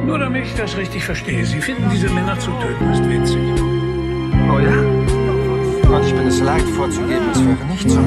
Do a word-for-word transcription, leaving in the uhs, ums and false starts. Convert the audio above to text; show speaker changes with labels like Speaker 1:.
Speaker 1: Nur damit ich das richtig verstehe. Sie finden diese Männer zu töten, ist witzig.
Speaker 2: Oh ja? Und ich bin es leid, vorzugeben, es wäre nicht so.